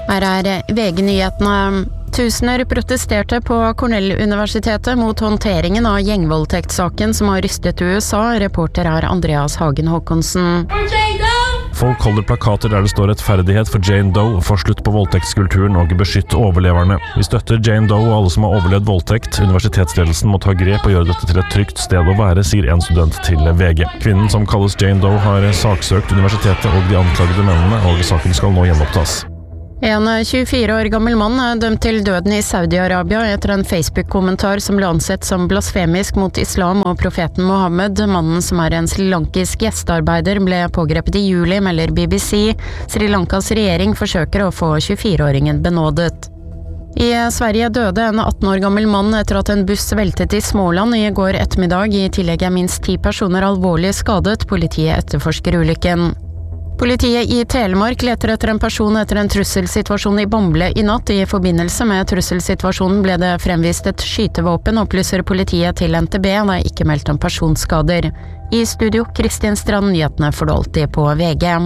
Her VG-nyhetene. Tusener protesterte på Cornell-universitetet mot håndteringen av gjengvoldtektssaken som har rystet USA. Reporter Andreas Hagen Håkonsen. Folk holder plakater der det står rettferdighet for Jane Doe, få slutt på voldtektskulturen og beskytt overleverne. Vi støtter Jane Doe og alle som har overlevd voldtekt. Universitetsledelsen må ta grep og gjøre dette til et trygt sted å være, sier en student til VG. Kvinnen som kalles Jane Doe har saksøkt universitetet og de anklagede mennene, og saken skal nå gjenopptas. En 24 år gammel mann dømt til døden I Saudi-Arabia etter en Facebook-kommentar som ble ansett som blasfemisk mot islam og profeten Mohammed. Mannen, som en srilankisk gjestearbeider, ble pågrepet I juli, melder BBC. Sri Lankas regjering forsøker å få 24-åringen benådet. I Sverige døde en 18 år gammel mann etter at en buss veltet I Småland I går ettermiddag. I tillegg minst 10 personer alvorlig skadet. Politiet etterforsker ulykken. Politiet I Telemark leter etter en person etter en trusselsituasjon I Bamble I natt. I forbindelse med trusselsituasjonen ble det fremvist et skytevåpen, opplyser politiet til NTB. Det ikke meldt om personskader. I studio, Kristin Strand, nyhetene får du alltid på VG.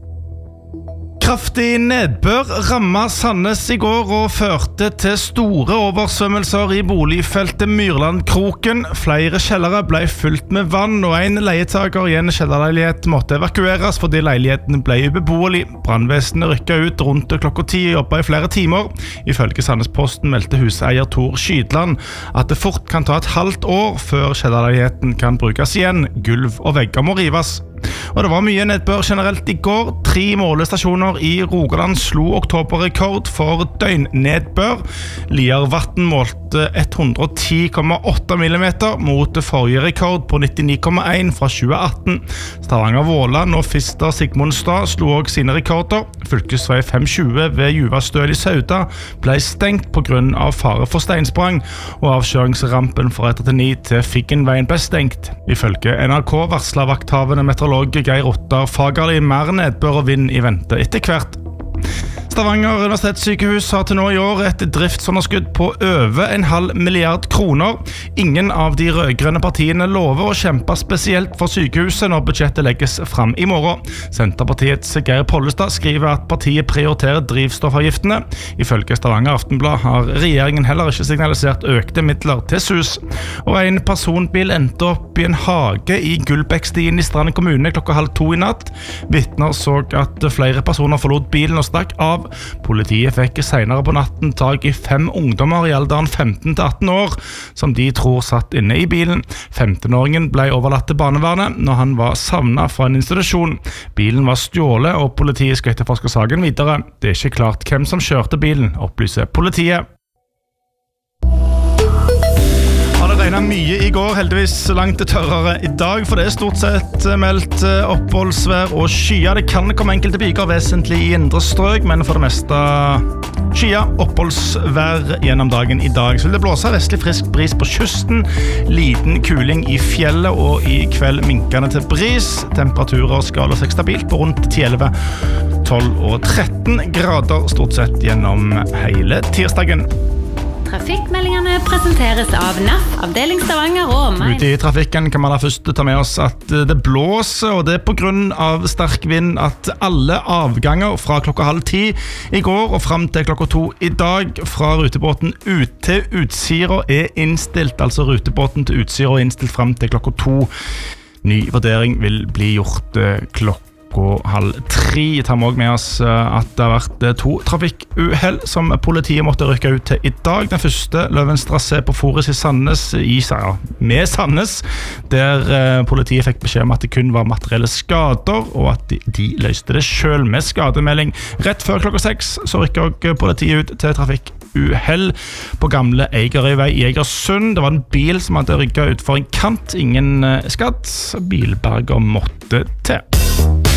Kraftig nedbør rammet Sandnes I går og førte til store oversvømmelser I boligfeltet Myrlandkroken. Flere kjellere ble fylt med vann, og en leietager I en kjellerleilighet måtte evakueres fordi leiligheten ble ubeboelig. Brannvesenet rykket ut rundt klokka 10 og jobbet I flere timer. Ifølge Sandnesposten meldte huseier Tor Skydland at det fort kan ta et halvt år før kjellerleiligheten kan brukes igjen. Gulv og vegger må rives. Og det var mye nedbør generelt I går. 3 målestasjoner I Rogaland slo oktoberrekord for døgnnedbør. Liarvatn målte 110,8 millimeter mot forrige rekord på 99,1 fra 2018. Stavanger Våland og Fister Sigmundstad slo også sine rekorder. Fylkesvei 520 ved Juvastøl I Sauda ble stengt på grunn av fare for steinsprang, og avkjøringsrampen fra 139 til Figgenveien ble stengt. Ifølge NRK varslet vakthavende meteorolog Geir Ottar Fagerli mer nedbør og vind I vente etter hvert. Stavanger universitetssykehus har til nå I år et driftsunderskudd på over 0,5 milliard kroner. Ingen av de rødgrønne partiene lover å kjempe spesielt for sykehuset når budsjettet legges frem I morgen. Senterpartiets Geir Pollestad skriver at partiet prioriterer drivstoffavgiftene. Ifølge Stavanger Aftenblad har regjeringen heller ikke signalisert økte midler til SUS. Og en personbil endte opp I en hage I Gullbækstien I Strand kommune klokka 1:30 I natt. Vitner så at flere personer forlot bilen og stakk av. Politiet fikk senere på natten tag I 5 ungdommer I alderen 15 til 18 år, som de tror satt inne I bilen. 15-åringen ble overlatt til barnevernet når han var savnet fra en institusjon. Bilen var stjålet, og politiet skal etterforske saken videre. Det ikke klart hvem som kjørte bilen, opplyser politiet. Det regnet mye I går, heldigvis langt tørrere I dag, for det stort sett meldt oppholdsvær og skyer. Det kan komme enkelte byger vesentlig I indre strøk, men for det meste skyer, oppholdsvær gjennom dagen I dag. Så vil det blåse vestlig frisk bris på kysten, liten kuling I fjellet, og I kveld minkende til bris. Temperaturer skal holde seg stabilt på rundt 10-11, 12 og 13 grader stort sett gjennom hele tirsdagen. Trafikkmeldingene presenteres av NAF, avdeling Stavanger og Main. Ute I trafikken kan man da først ta med oss at det blåser, og det på grunn av sterk vind at alle avganger fra klokka 9:30 I går og frem til klokka 2 I dag fra rutebåten ut til Utsira innstilt, altså rutebåten til Utsira innstilt frem til klokka 2. Ny vurdering vil bli gjort klokka 2:30. Tar vi også med oss at det har vært 2 trafikkuhell som politiet måtte rykke ut til I dag. Den første Løvens trasé på Forus I Sandnes, med Sandnes, der politiet fikk beskjed om at det kun var materielle skader, og at de løste det selv med skademelding. Rett før klokka 6 så rykker også politiet ut til trafikkuhell på gamle Eigerøyvei I Egersund. Det var en bil som hadde rykket ut for en kant, ingen skadd. Bilberger måtte til.